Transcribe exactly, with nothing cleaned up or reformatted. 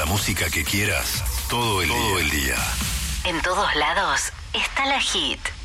música que quieras todo el, todo el día. En todos lados está la Hit.